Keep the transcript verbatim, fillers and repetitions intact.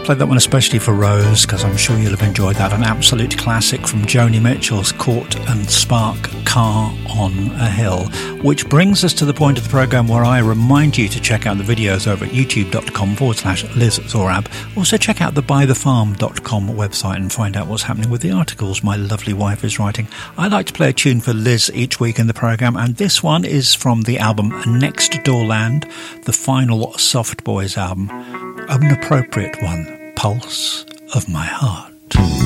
Played that one especially for Rose, because I'm sure you'll have enjoyed that. An absolute classic from Joni Mitchell's Court and Spark, Car on a Hill. Which brings us to the point of the programme where I remind you to check out the videos over at youtube.com forward slash Liz Zorab. Also check out the buy the farm dot com website and find out what's happening with the articles my lovely wife is writing. I like to play a tune for Liz each week in the programme, and this one is from the album Next Door Land, the final Soft Boys album. An appropriate one, Pulse of My Heart.